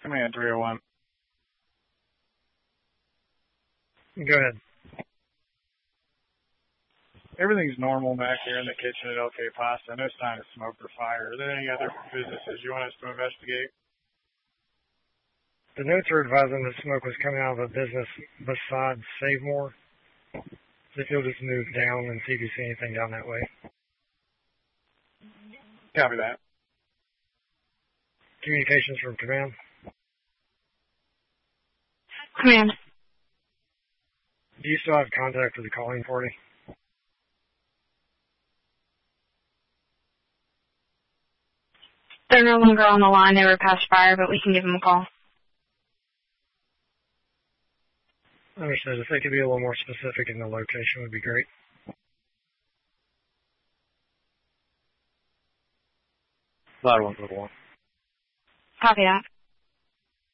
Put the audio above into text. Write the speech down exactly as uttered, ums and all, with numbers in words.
Command three oh one. Go ahead. Everything's normal back here in the kitchen at L K Pasta. No sign of smoke or fire. Are there any other businesses you want us to investigate? The notes are advising that smoke was coming out of a business besides Save More. So if you'll just move down and see if you see anything down that way. Copy that. Communications from command. Command. Do you still have contact with the calling party? They're no longer on the line. They were past fire, but we can give them a call. Understood. If they could be a little more specific in the location would be great. Ladder one, level one. Copy that.